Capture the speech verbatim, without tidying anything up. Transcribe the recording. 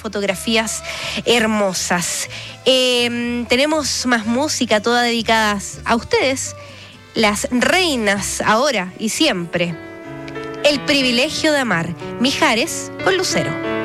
fotografías hermosas. Eh, tenemos más música, toda dedicada a ustedes, las reinas ahora y siempre. El privilegio de amar, Mijares con Lucero.